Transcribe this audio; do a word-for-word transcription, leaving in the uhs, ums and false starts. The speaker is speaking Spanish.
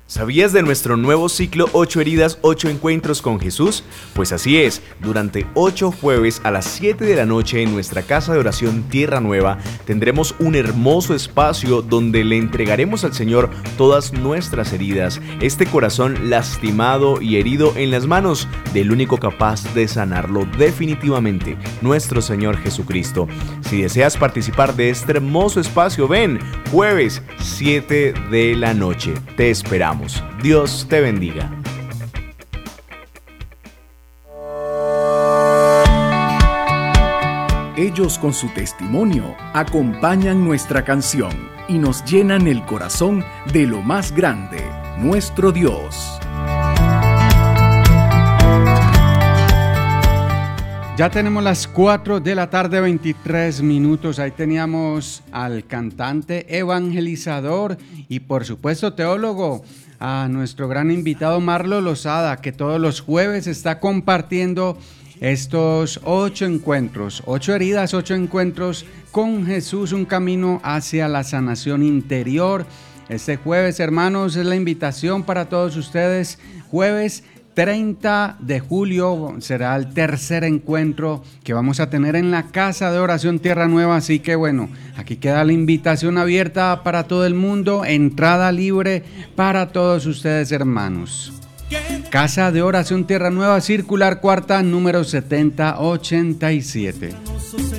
¿Sabías de nuestro nuevo ciclo ocho heridas, ocho encuentros con Jesús? Pues así es, durante ocho jueves a las siete de la noche en nuestra casa de oración Tierra Nueva tendremos un hermoso espacio donde le entregaremos al Señor todas nuestras heridas, este corazón lastimado y herido en las manos del único capaz de sanarlo definitivamente, nuestro Señor Jesucristo. Si deseas participar de este hermoso espacio, ven, jueves siete de la noche. Te esperamos. Dios te bendiga. Ellos con su testimonio acompañan nuestra canción y nos llenan el corazón de lo más grande, nuestro Dios. Ya tenemos las cuatro de la tarde, veintitrés minutos. Ahí teníamos al cantante, evangelizador y por supuesto teólogo, a nuestro gran invitado Marlo Lozada, que todos los jueves está compartiendo estos ocho encuentros, ocho heridas, ocho encuentros con Jesús, un camino hacia la sanación interior. Este jueves, hermanos, es la invitación para todos ustedes. Jueves treinta de julio será el tercer encuentro que vamos a tener en la Casa de Oración Tierra Nueva, así que bueno, aquí queda la invitación abierta para todo el mundo, entrada libre para todos ustedes, hermanos. Casa de Oración Tierra Nueva, Circular Cuarta, número setenta ochenta y siete.